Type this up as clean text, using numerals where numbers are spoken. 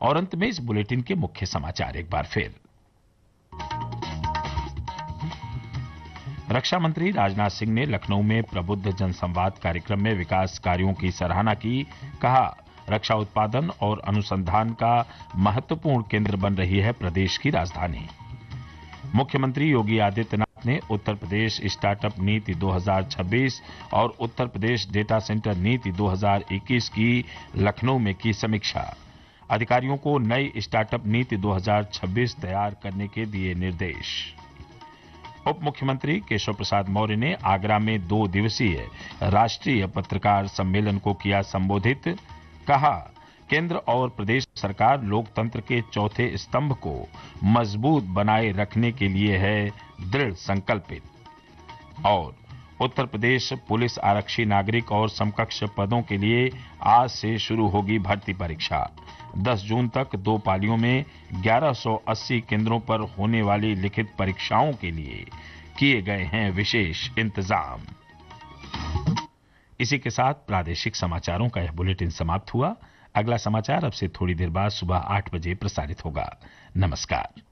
और अंत में इस बुलेटिन के मुख्य समाचार एक बार फिर। रक्षा मंत्री राजनाथ सिंह ने लखनऊ में प्रबुद्ध जनसंवाद कार्यक्रम में विकास कार्यों की सराहना की। कहा, रक्षा उत्पादन और अनुसंधान का महत्वपूर्ण केंद्र बन रही है प्रदेश की राजधानी। मुख्यमंत्री योगी आदित्यनाथ ने उत्तर प्रदेश स्टार्टअप नीति 2026 और उत्तर प्रदेश डेटा सेंटर नीति 2021 की लखनऊ में की समीक्षा। अधिकारियों को नई स्टार्टअप नीति 2026 तैयार करने के दिए निर्देश। उप मुख्यमंत्री केशव प्रसाद मौर्य ने आगरा में 2 दिवसीय राष्ट्रीय पत्रकार सम्मेलन को किया संबोधित। कहा, केंद्र और प्रदेश सरकार लोकतंत्र के चौथे स्तंभ को मजबूत बनाए रखने के लिए है दृढ़ संकल्पित। और उत्तर प्रदेश पुलिस आरक्षी नागरिक और समकक्ष पदों के लिए आज से शुरू होगी भर्ती परीक्षा। 10 जून तक 2 पालियों में 1180 केंद्रों पर होने वाली लिखित परीक्षाओं के लिए किए गए हैं विशेष इंतजाम। इसी के साथ प्रादेशिक समाचारों का यह बुलेटिन समाप्त हुआ। अगला समाचार अब से थोड़ी देर बाद सुबह 8 बजे प्रसारित होगा। नमस्कार।